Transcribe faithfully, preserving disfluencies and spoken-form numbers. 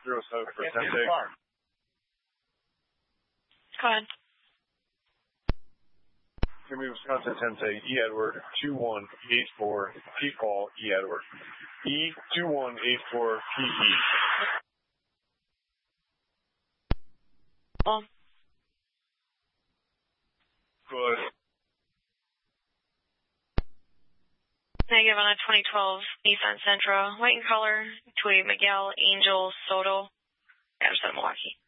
zero seven for Sensei. Go ahead. Give me Wisconsin Tensei, E. Edward, two one eight four, P. Paul, E. Edward. E two one eight four, P. E. Well. Good. Negative on a twenty twelve Nissan Sentra, white in color, to a Miguel Angel Soto, Anderson, Milwaukee.